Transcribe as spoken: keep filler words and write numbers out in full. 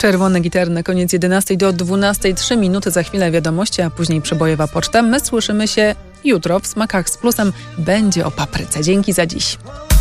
Czerwone gitary na koniec jedenastej do dwunastej, trzy minuty, za chwilę wiadomości, a później przebojowa poczta. My słyszymy się jutro w Smakach z Plusem. Będzie o papryce. Dzięki za dziś.